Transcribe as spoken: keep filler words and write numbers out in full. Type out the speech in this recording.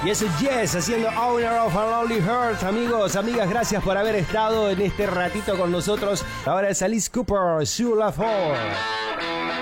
Y eso Yes haciendo Owner of a Lonely Heart. Amigos, amigas, gracias por haber estado en este ratito con nosotros. Ahora es Alice Cooper, Sue La For.